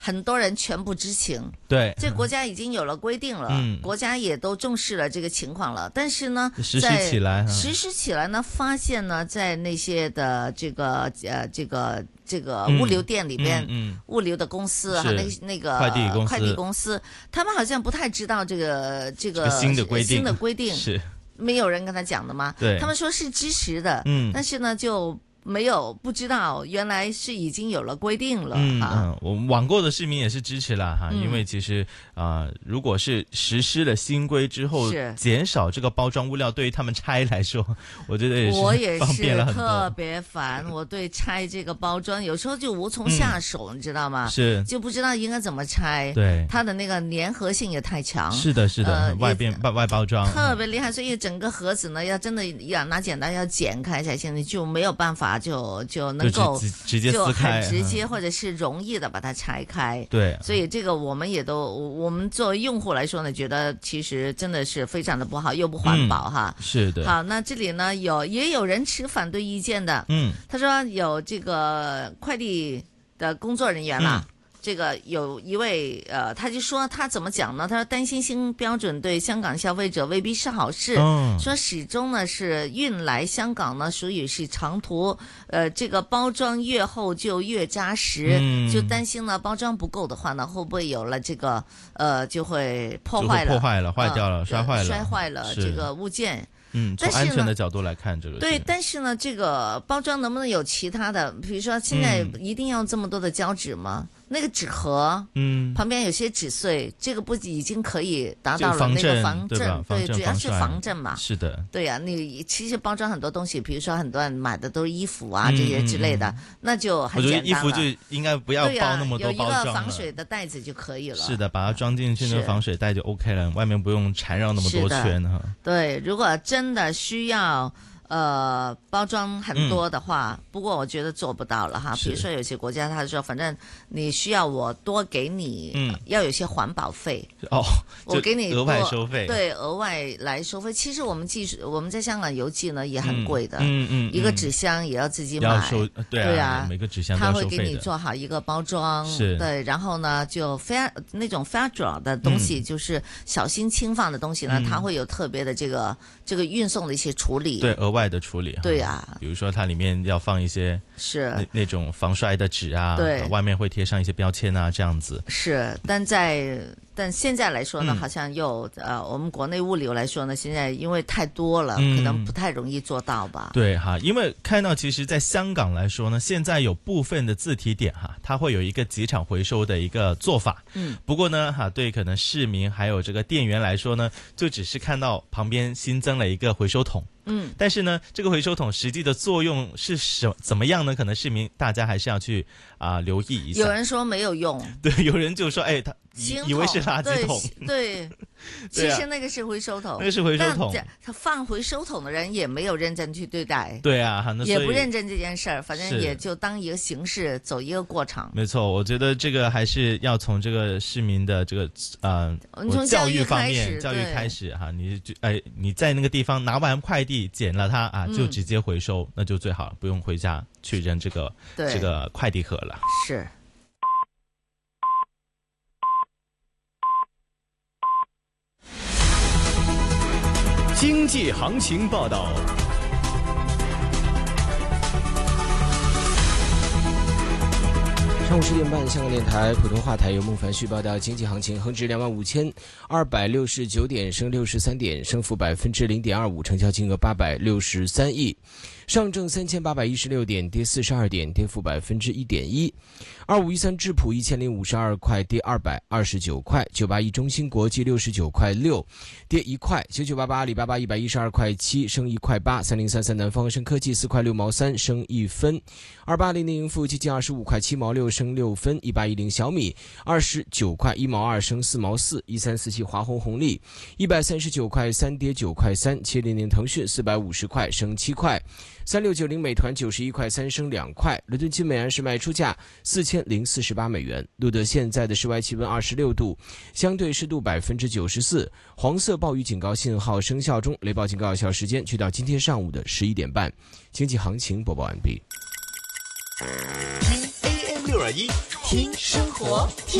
很多人全部知情， 对， 这国家已经有了规定了，国家也都重视了这个情况了。但是呢， 实施起来呢，发现呢，在那些的这个物流店里边，物流的公司啊，那个快递公司，他们好像不太知道这个新的规定是没有人跟他讲的吗？ 对， 他们说是支持的，但是呢就。不知道原来是已经有了规定了。 我们网购的市民也是支持啦哈，因为其实如果是实施了新规之后，减少这个包装物料，对于他们拆来说，我觉得也是方便了很多。 特别烦，我对拆这个包装有时候就无从下手，你知道吗？ 是就不知道应该怎么拆。 对， 它的那个粘合性也太强。 是的，外包装特别厉害，所以整个盒子呢，要真的要拿剪刀要剪开才行，就没有办法。就能够直接撕开， 就很直接或者是容易的把它拆开。 对， 所以这个我们作为用户来说呢，觉得其实真的是非常的不好，又不环保哈。 是的。 好，那这里呢也有人持反对意见的。他说有这个快递的工作人员啦。这个有一位他就说他怎么讲呢？他说担心新标准对香港消费者未必是好事，说始终呢是运来香港呢属于是长途，这个包装越厚就越扎实，就担心呢包装不够的话呢，会不会有了这个就会破坏了， 坏掉了，摔坏了这个物件。 从安全的角度来看，这个对，但是呢，这个包装能不能有其他的？比如说，现在一定要这么多的胶纸吗？那个纸盒，旁边有些纸碎，这个不已经可以达到了那个防震，对，主要是防震嘛。 是的， 对呀，你其实包装很多东西，比如说很多人买的都是衣服啊这些之类的，那就很简单了。 我觉得衣服就应该不要包那么多包装了， 有一个防水的袋子就可以了。 是的，把它装进去那个防水袋就 OK 了，外面不用缠绕那么多圈哈。 对，如果真的需要。包装很多的话，不过我觉得做不到了哈。比如说有些国家他说，反正你需要我多给你，要有些环保费我给你额外收费， 对，额外来收费。其实我们在香港邮寄呢也很贵的，一个纸箱也要自己买， 对啊，每个纸箱都要收费的。 他会给你做好一个包装，对，然后呢就那种 fragile 的东西，就是小心轻放的东西呢，它会有特别的这个运送的一些处理， 对，额外的处理， 对呀， 比如说它里面要放一些那种防摔的纸啊， 对， 外面会贴上一些标签啊，这样子是，但现在来说呢，好像我们国内物流来说呢，现在因为太多了，可能不太容易做到吧。 对哈，因为看到其实在香港来说呢，现在有部分的自提点哈，它会有一个即场回收的一个做法。不过呢对可能市民还有这个店员来说呢，就只是看到旁边新增了一个回收桶。但是呢，这个回收桶实际的作用是怎么样呢？可能市民大家还是要去留意一下。 有人说没有用， 对，有人就说他以为是垃圾桶， 对，其实那个是回收桶， 那个是回收桶， 他放回收桶的人也没有认真去对待， 对啊， 也不认真这件事儿，反正也就当一个形式走一个过场。 没错，我觉得这个还是要从这个市民的这个从教育方面教育开始哈，你在那个地方拿完快递捡了它就直接回收，那就最好了，不用回家去扔这个快递盒了。 是。 经济行情报道。上午10点半，香港电台普通话台由孟凡旭报道经济行情。恒指25,269点，升63点，升幅0.25%，成交金额863亿。上证3816点，跌42点，跌幅1.1%。2513智普1052块，跌229块。981中芯国际69块6，跌1块。9988阿里巴巴112块7，升1块8。3033南方生科技4块6毛3，升1分。2800盈富基金25块7毛6，升6分。1810小米29块1毛2，升4毛4。1347华虹红利139块3，跌9块3。700腾讯450块，升7块。3690美团91块3，升2块。伦敦金美元是卖出价4048美元。录得现在的室外气温26度，相对湿度94%，黄色暴雨警告信号生效中，雷暴警告有效时间去到今天上午的11点半。经济行情播报完毕。 听AM 621，听生活，听。